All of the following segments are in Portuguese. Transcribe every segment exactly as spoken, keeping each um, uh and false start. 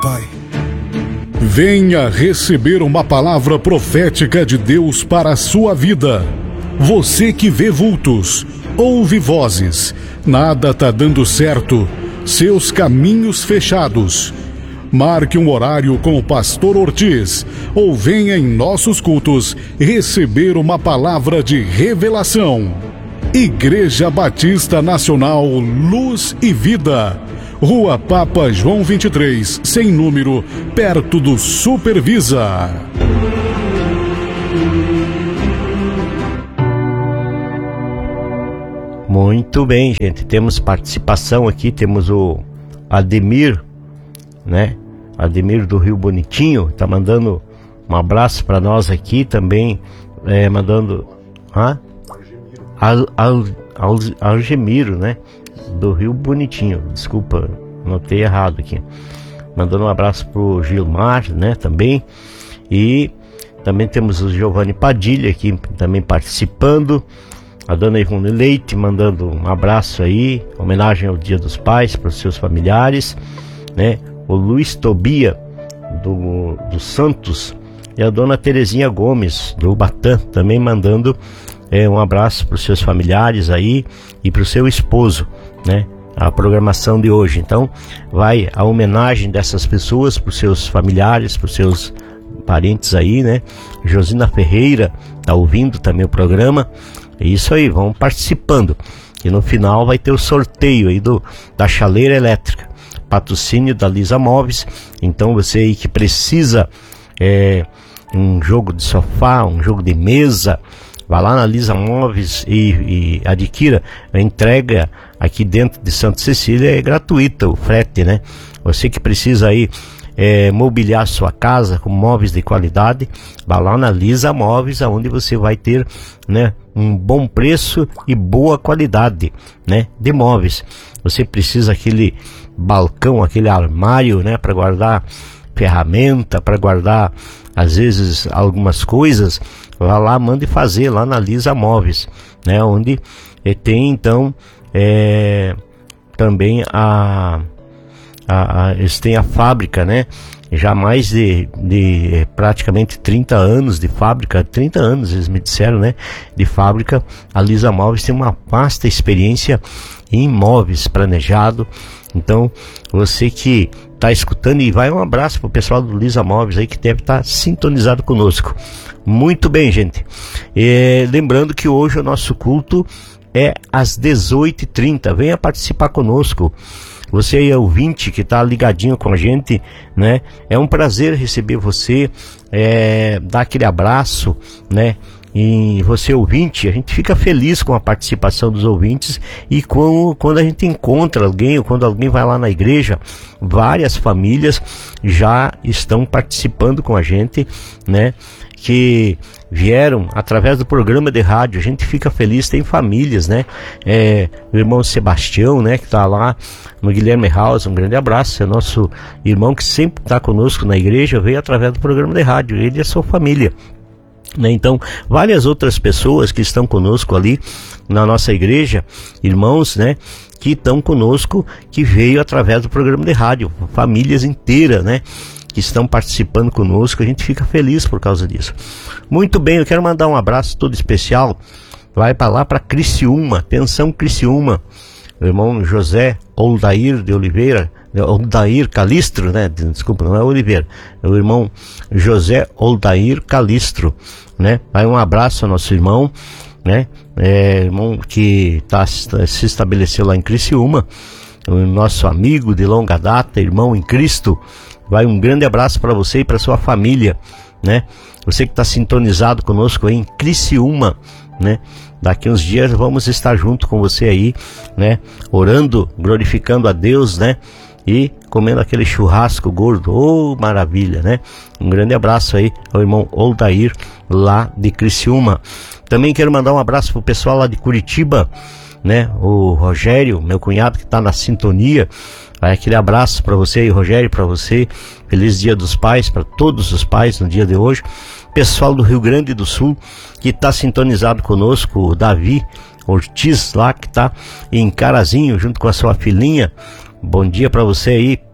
Pai. Venha receber uma palavra profética de Deus para a sua vida. Você que vê vultos, ouve vozes, nada tá dando certo, seus caminhos fechados. Marque um horário com o pastor Ortiz ou venha em nossos cultos receber uma palavra de revelação. Igreja Batista Nacional Luz e Vida, Rua Papa João vinte e três, sem número, perto do Supervisa. Muito bem, gente, temos participação aqui, temos o Ademir, né? Ademir do Rio Bonitinho, tá mandando um abraço para nós aqui também, é, mandando... Hã? Al, Al, Al, Algemiro, né? Do Rio Bonitinho, desculpa, notei errado aqui. Mandando um abraço pro Gilmar, né? Também. E também temos o Giovanni Padilha aqui também participando. A dona Ivone Leite mandando um abraço aí, homenagem ao Dia dos Pais para os seus familiares, né? O Luiz Tobia do, do Santos e a dona Terezinha Gomes do Ubatã também mandando é, um abraço para os seus familiares aí e para o seu esposo, né? A programação de hoje, então vai a homenagem dessas pessoas para os seus familiares, para os seus parentes aí, né? Josina Ferreira tá ouvindo também o programa. É isso aí, vão participando e no final vai ter o sorteio aí do, da chaleira elétrica, patrocínio da Lisa Móveis. Então você aí que precisa é, um jogo de sofá, um jogo de mesa, vá lá na Lisa Móveis e, e adquira. A entrega aqui dentro de Santa Cecília é gratuita, o frete, né? Você que precisa aí é, mobiliar sua casa com móveis de qualidade, vá lá na Lisa Móveis, onde você vai ter, né, um bom preço e boa qualidade, né, de móveis. Você precisa aquele balcão, aquele armário, né, para guardar ferramenta, para guardar às vezes algumas coisas, vá lá, mande fazer lá na Lisa Móveis, né, onde eh, tem então é, também a, a, a eles têm a fábrica, né, já mais de, de praticamente trinta anos de fábrica, trinta anos eles me disseram, né, de fábrica. A Lisa Móveis tem uma vasta experiência em móveis planejado. Então você que está escutando, e vai um abraço pro pessoal do Lisa Móveis aí que deve estar tá sintonizado conosco. Muito bem, gente, e, lembrando que hoje o nosso culto é às dezoito e trinta, venha participar conosco. Você aí é ouvinte que está ligadinho com a gente, né? É um prazer receber você, é, dar aquele abraço, né? E você ouvinte, a gente fica feliz com a participação dos ouvintes e com, quando a gente encontra alguém, ou quando alguém vai lá na igreja, várias famílias já estão participando com a gente, né? Que vieram através do programa de rádio. A gente fica feliz, tem famílias, né? É, o irmão Sebastião, né, que tá lá no Guilherme House, um grande abraço, é nosso irmão que sempre está conosco na igreja, veio através do programa de rádio, ele e a sua família, né? Então, várias outras pessoas que estão conosco ali na nossa igreja, irmãos, né, que estão conosco, que veio através do programa de rádio, famílias inteiras, né, que estão participando conosco. A gente fica feliz por causa disso. Muito bem, eu quero mandar um abraço todo especial, vai para lá, para Criciúma, atenção Criciúma, o irmão José Oldair de Oliveira, Oldair Calistro, né, desculpa, não é Oliveira, é o irmão José Oldair Calistro, né, vai um abraço ao nosso irmão, né, é, irmão que tá, se estabeleceu lá em Criciúma, o nosso amigo de longa data, irmão em Cristo. Vai um grande abraço para você e para sua família, né? Você que está sintonizado conosco aí em Criciúma, né? Daqui uns dias vamos estar junto com você aí, né? Orando, glorificando a Deus, né? E comendo aquele churrasco gordo, oh, maravilha, né? Um grande abraço aí ao irmão Oldair lá de Criciúma. Também quero mandar um abraço pro pessoal lá de Curitiba, né? O Rogério, meu cunhado que está na sintonia. Vai aquele abraço para você e Rogério, para você. Feliz Dia dos Pais para todos os pais no dia de hoje. Pessoal do Rio Grande do Sul que está sintonizado conosco, o Davi Ortiz lá que está em Carazinho junto com a sua filhinha. Bom dia para você aí,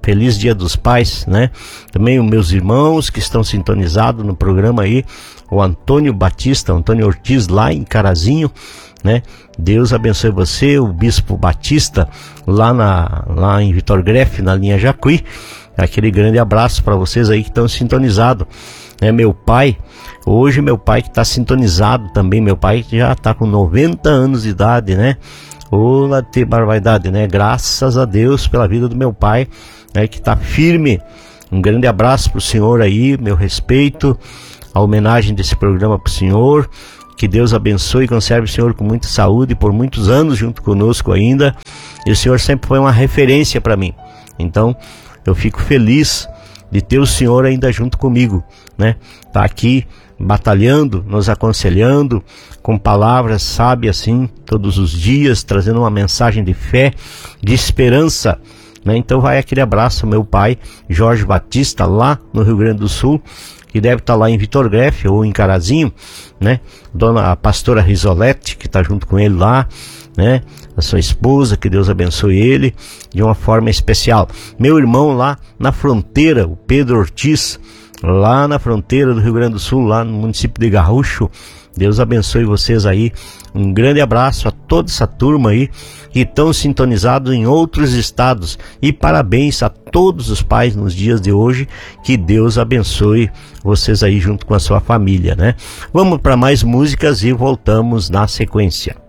Feliz Dia dos Pais, né? Também os meus irmãos que estão sintonizados no programa aí, o Antônio Batista, Antônio Ortiz lá em Carazinho, né? Deus abençoe você, o Bispo Batista lá, na, lá em Vitor Grefe, na linha Jacuí. Aquele grande abraço para vocês aí que estão sintonizados, né? Meu pai, hoje meu pai que está sintonizado também, meu pai já está com noventa anos de idade, né? Olá, ter barbaridade, né? Graças a Deus pela vida do meu pai, né? Que está firme. Um grande abraço para o senhor aí, meu respeito, a homenagem desse programa para o senhor. Que Deus abençoe e conserve o senhor com muita saúde por muitos anos junto conosco ainda. E o senhor sempre foi uma referência para mim. Então, eu fico feliz de ter o senhor ainda junto comigo, né? Tá aqui batalhando, nos aconselhando, com palavras sábias assim, todos os dias, trazendo uma mensagem de fé, de esperança, né? Então vai aquele abraço ao meu pai, Jorge Batista, lá no Rio Grande do Sul, que deve estar lá em Vitor Grefe ou em Carazinho, né? Dona a pastora Risolete, que está junto com ele lá, né? A sua esposa, que Deus abençoe ele de uma forma especial. Meu irmão lá na fronteira, o Pedro Ortiz, lá na fronteira do Rio Grande do Sul, lá no município de Garrucho. Deus abençoe vocês aí. Um grande abraço a toda essa turma aí que estão sintonizados em outros estados. E parabéns a todos os pais nos dias de hoje. Que Deus abençoe vocês aí junto com a sua família, né? Vamos para mais músicas e voltamos na sequência.